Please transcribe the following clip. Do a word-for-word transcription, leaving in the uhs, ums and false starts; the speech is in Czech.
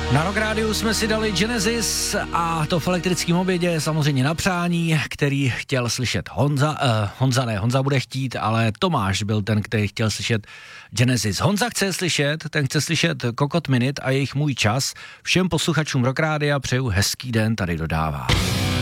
Na Rock Rádiu jsme si dali Genesis a to v elektrickém obědě samozřejmě na přání, který chtěl slyšet Honza, uh, Honza ne, Honza bude chtít, ale Tomáš byl ten, který chtěl slyšet Genesis. Honza chce slyšet, ten chce slyšet Kokot Minute a jejich Můj čas. Všem posluchačům Rock Rádia přeju hezký den, tady dodává.